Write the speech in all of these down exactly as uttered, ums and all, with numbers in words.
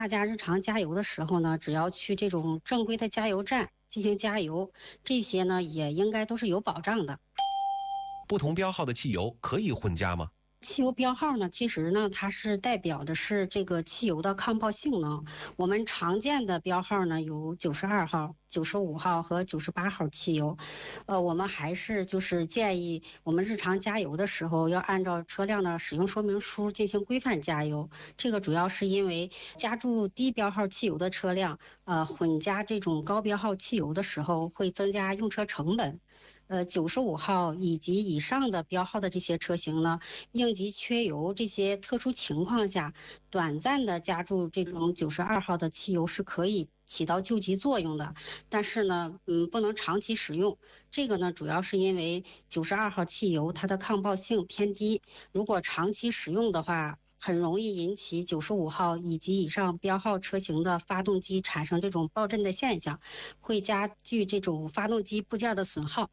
大家日常加油的时候呢，只要去这种正规的加油站进行加油，这些呢也应该都是有保障的。 不同标号的汽油可以混加吗？ 汽油标号呢，其实呢，它是代表的是这个汽油的抗爆性能。我们常见的标号呢有九十二号、九十五号和九十八号汽油。呃，我们还是就是建议我们日常加油的时候要按照车辆的使用说明书进行规范加油。这个主要是因为加注低标号汽油的车辆，呃，混加这种高标号汽油的时候会增加用车成本。呃，九十五号以及以上的标号的这些车型呢，应急缺油这些特殊情况下，短暂的加注这种九十二号的汽油是可以起到救急作用的，但是呢，嗯，不能长期使用。这个呢，主要是因为九十二号汽油它的抗爆性偏低，如果长期使用的话，很容易引起九十五号以及以上标号车型的发动机产生这种爆震的现象，会加剧这种发动机部件的损耗。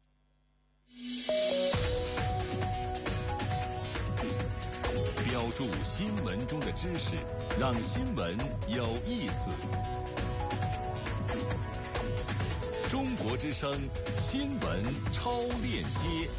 标注新闻中的知识，让新闻有意思。中国之声新闻超链接，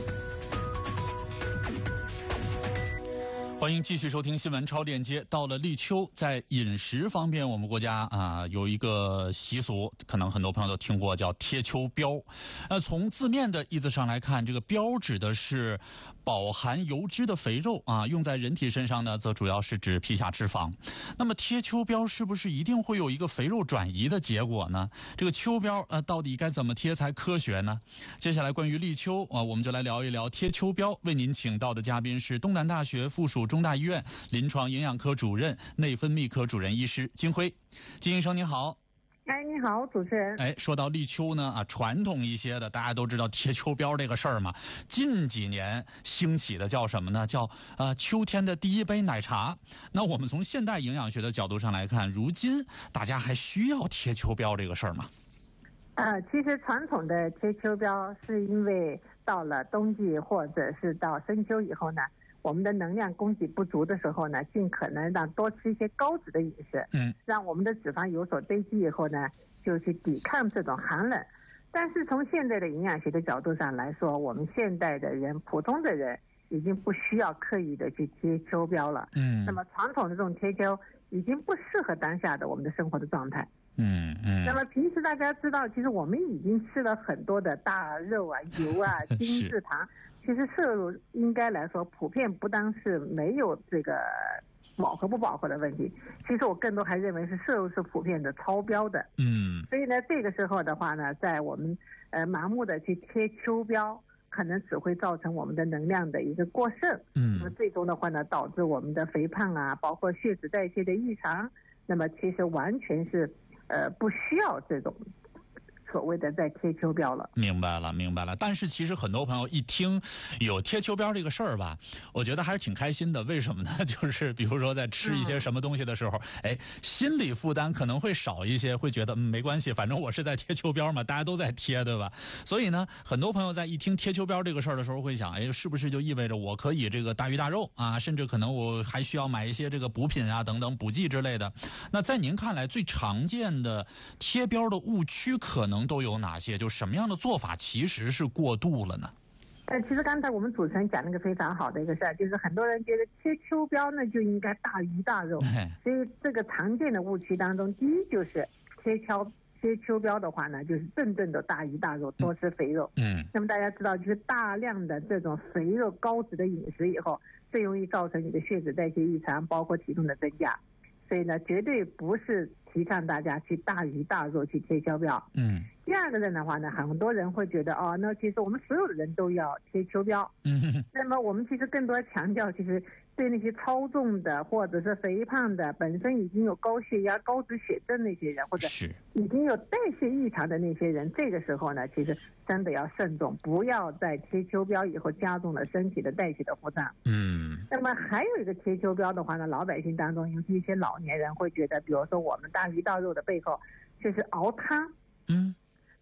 欢迎继续收听新闻超链接。到了立秋，在饮食方面，我们国家啊有一个习俗，可能很多朋友都听过，叫贴秋膘。呃，从字面的意思上来看，这个膘指的是饱含油脂的肥肉啊，用在人体身上呢，则主要是指皮下脂肪。那么贴秋膘是不是一定会有一个肥肉转移的结果呢？这个秋膘呃，到底该怎么贴才科学呢？接下来关于立秋啊，我们就来聊一聊贴秋膘。为您请到的嘉宾是东南大学附属中大医院临床营养科主任、内分泌科主任医师金辉。金医生您好。 哎，你好，主持人。 哎，说到立秋呢，啊，传统一些的大家都知道贴秋膘这个事儿嘛。近几年兴起的叫什么呢？叫呃秋天的第一杯奶茶。那我们从现代营养学的角度上来看，如今大家还需要贴秋膘这个事儿吗？ 呃，其实传统的贴秋膘是因为到了冬季或者是到深秋以后呢，我们的能量供给不足的时候呢，尽可能让多吃一些高脂的饮食，嗯，让我们的脂肪有所堆积以后呢，就去抵抗这种寒冷。但是从现在的营养学的角度上来说，我们现代的人、普通的人已经不需要刻意的去贴秋膘了，嗯，那么传统的这种贴秋已经不适合当下的我们的生活的状态。嗯嗯，那么平时大家知道，其实我们已经吃了很多的大肉啊、油啊、精制糖，其实摄入应该来说普遍不单是没有这个饱和不饱和的问题，其实我更多还认为是摄入是普遍的超标的。嗯，所以呢，这个时候的话呢，在我们呃盲目的去贴秋膘，可能只会造成我们的能量的一个过剩。嗯，那么最终的话呢，导致我们的肥胖啊，包括血脂代谢的异常。那么其实完全是呃不需要这种所谓的在贴秋膘了。 明白了明白了。但是其实很多朋友一听有贴秋膘这个事儿吧，我觉得还是挺开心的。为什么呢？就是比如说在吃一些什么东西的时候，嗯、哎，心理负担可能会少一些，会觉得嗯没关系，反正我是在贴秋膘嘛，大家都在贴，对吧？所以呢，很多朋友在一听贴秋膘这个事儿的时候会想，哎，是不是就意味着我可以这个大鱼大肉啊，甚至可能我还需要买一些这个补品啊等等补剂之类的。那在您看来，最常见的贴标的误区可能都有哪些？就什么样的做法其实是过度了呢？ 呃，其实刚才我们主持人讲了一个非常好的一个事儿，就是很多人觉得贴秋膘呢就应该大鱼大肉，所以这个常见的误区当中，第一就是贴秋贴秋膘的话呢，就是顿顿的大鱼大肉，多吃肥肉。嗯，那么大家知道，就是大量的这种肥肉高脂的饮食以后，最容易造成你的血脂代谢异常，包括体重的增加。所以呢，绝对不是提倡大家去大鱼大肉去贴秋膘。嗯。第二个人的话呢，很多人会觉得哦，那其实我们所有的人都要贴秋膘。嗯。那么我们其实更多强调，其实对那些超重的或者是肥胖的，本身已经有高血压、高脂血症那些人，或者已经有代谢异常的那些人，这个时候呢，其实真的要慎重，不要在贴秋膘以后加重了身体的代谢的负担。嗯。那么还有一个贴秋膘的话呢，老百姓当中，尤其一些老年人会觉得，比如说我们大鱼大肉的背后就是熬汤。嗯。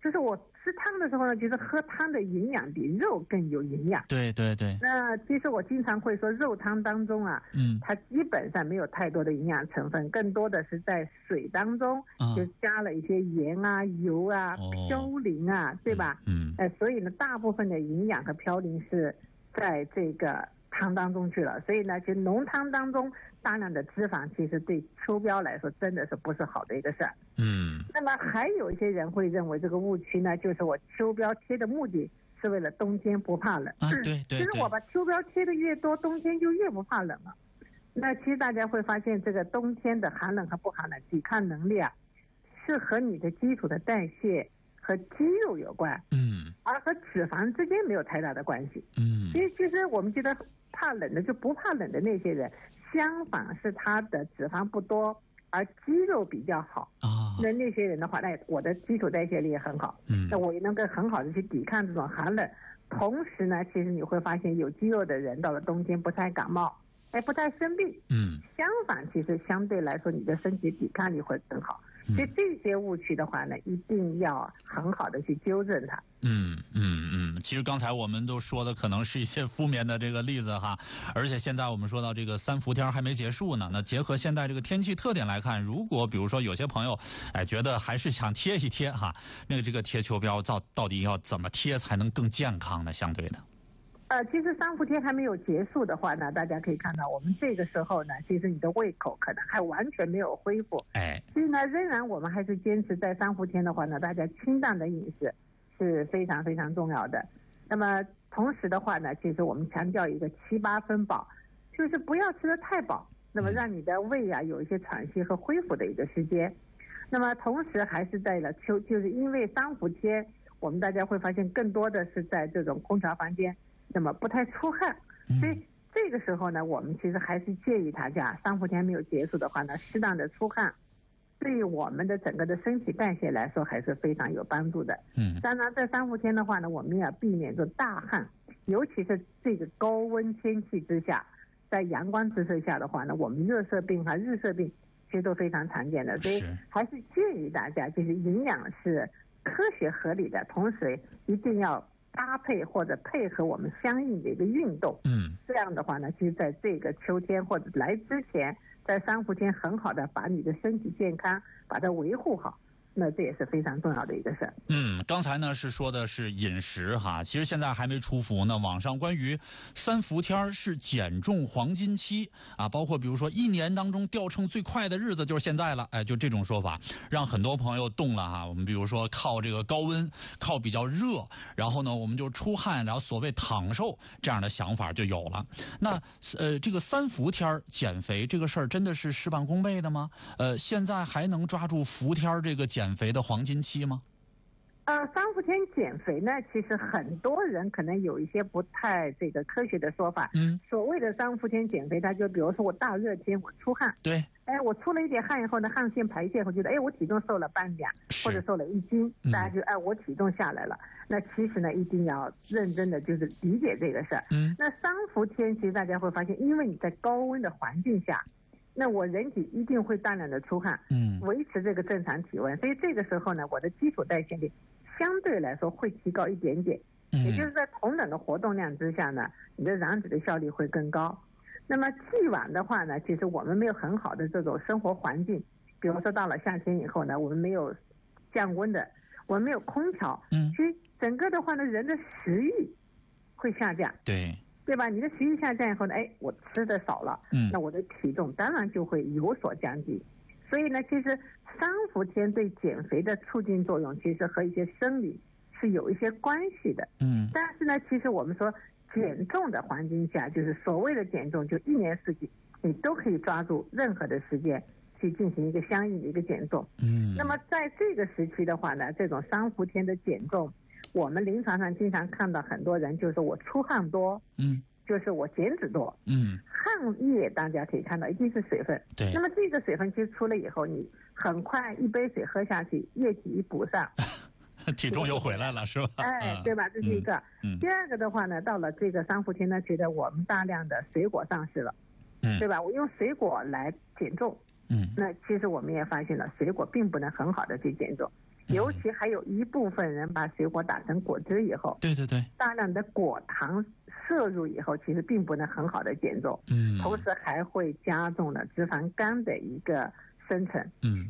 就是我吃汤的时候呢，觉得喝汤的营养比肉更有营养。 对对对。 那其实我经常会说，肉汤当中啊， 嗯， 它基本上没有太多的营养成分，更多的是在水当中、 啊、 就加了一些盐啊、油啊、 哦、 嘌呤啊，对吧？ 嗯， 呃，所以呢，大部分的营养和嘌呤是在这个汤当中去了。所以呢，就浓汤当中大量的脂肪，其实对秋膘来说真的是不是好的一个事儿。 嗯。 那么还有一些人会认为这个误区呢，就是我秋膘贴的目的是为了冬天不怕冷。 啊，对对对。 其实我把秋膘贴的越多，冬天就越不怕冷了。那其实大家会发现，这个冬天的寒冷和不寒冷，抵抗能力啊，是和你的基础的代谢和肌肉有关。 嗯。 而和脂肪之间没有太大的关系。 嗯。 所以其实我们觉得怕冷的就不怕冷的那些人，相反是他的脂肪不多，而肌肉比较好啊。 那那些人的话，那我的基础代谢力也很好， 嗯， 那我也能够很好的去抵抗这种寒冷。同时呢，其实你会发现有肌肉的人到了冬天不太感冒，哎，不太生病。 嗯， 相反，其实相对来说你的身体抵抗力会更好。所以这些误区的话呢，一定要很好的去纠正它。 嗯嗯嗯，其实刚才我们都说的可能是一些负面的这个例子哈，而且现在我们说到这个三伏天还没结束呢。那结合现在这个天气特点来看，如果比如说有些朋友哎觉得还是想贴一贴哈，那个这个贴秋膘到到底要怎么贴才能更健康呢？相对的。 呃，其实三伏天还没有结束的话呢，大家可以看到，我们这个时候呢，其实你的胃口可能还完全没有恢复。 哎， 所以呢，仍然我们还是坚持在三伏天的话呢，大家清淡的饮食是非常非常重要的。那么同时的话呢，其实我们强调一个七八分饱，就是不要吃得太饱，那么让你的胃啊有一些喘息和恢复的一个时间。那么同时还是在了秋，就是因为三伏天，我们大家会发现更多的是在这种空调房间。那么不太出汗，所以这个时候呢，我们其实还是建议大家，三伏天没有结束的话呢，适当的出汗，对于我们的整个的身体代谢来说还是非常有帮助的。 嗯， 当然在三伏天的话呢，我们要避免着大汗，尤其是这个高温天气之下，在阳光直射下的话呢，我们热射病和日射病其实都非常常见的，所以还是建议大家，就是营养是科学合理的，同时一定要搭配或者配合我们相应的一个运动。 嗯， 这样的话呢，其实在这个秋天或者来之前，在三伏天很好的把你的身体健康把它维护好，那这也是非常重要的一个事儿。 嗯，刚才呢是说的是饮食哈，其实现在还没出伏呢。网上关于三伏天是减重黄金期啊，包括比如说一年当中掉秤最快的日子就是现在了，哎，就这种说法，让很多朋友动了哈。我们比如说靠这个高温，靠比较热，然后呢我们就出汗，然后所谓躺瘦这样的想法就有了。那呃，这个三伏天减肥这个事儿真的是事半功倍的吗？呃，现在还能抓住伏天这个减减肥的黄金期吗？ 呃，三伏天减肥呢，其实很多人可能有一些不太这个科学的说法。 嗯， 所谓的三伏天减肥，它就比如说我大热天我出汗， 对， 哎，我出了一点汗以后呢，汗腺排泄后觉得，哎，我体重瘦了半两或者瘦了一斤， 嗯、 大家就哎，我体重下来了。那其实呢，一定要认真的就是理解这个事儿。 嗯， 那三伏天其实大家会发现，因为你在高温的环境下。那我人体一定会大量的出汗， 嗯， 维持这个正常体温，所以这个时候呢，我的基础代谢率相对来说会提高一点点， 嗯， 也就是在同等的活动量之下呢，你的燃脂的效率会更高。那么既往的话呢，其实我们没有很好的这种生活环境，比如说到了夏天以后呢，我们没有降温的，我们没有空调， 嗯， 所以整个的话呢，人的食欲会下降， 对。 对吧？你的食欲下降以后呢，哎，我吃的少了， 嗯， 那我的体重当然就会有所降低。所以呢，其实三伏天对减肥的促进作用，其实和一些生理是有一些关系的。 嗯， 但是呢，其实我们说减重的环境下，就是所谓的减重，就一年四季你都可以抓住任何的时间去进行一个相应的一个减重。 嗯， 那么在这个时期的话呢，这种三伏天的减重。我们临床上经常看到很多人，就是我出汗多， 嗯， 就是我减脂多， 嗯， 汗液大家可以看到一定是水分， 对。 那么这个水分其实出了以后，你很快一杯水喝下去，液体一补上， 体重又回来了，是吧？ 哎，对吧？这是一个。 嗯。 第二个的话呢，到了这个三伏天呢，觉得我们大量的水果上市了， 嗯， 对吧？我用水果来减重， 嗯， 那其实我们也发现了，水果并不能很好的去减重。 尤其还有一部分人把水果打成果汁以后， 对对对， 大量的果糖摄入以后，其实并不能很好的减重， 嗯， 同时还会加重了脂肪肝的一个生成。 嗯。